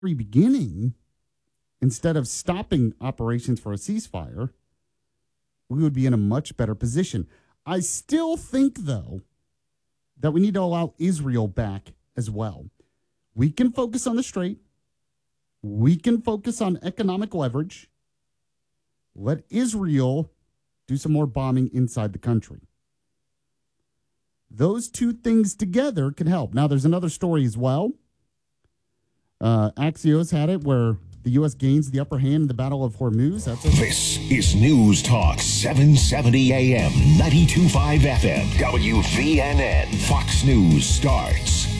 very beginning, instead of stopping operations for a ceasefire, we would be in a much better position. I still think, though, that we need to allow Israel back as well. We can focus on the Strait. We can focus on economic leverage. Let Israel do some more bombing inside the country. Those two things together can help. Now, there's another story as well. Axios had it where the U.S. gains the upper hand in the Battle of Hormuz. This is News Talk 770 AM, 92.5 FM, WVNN. Fox News starts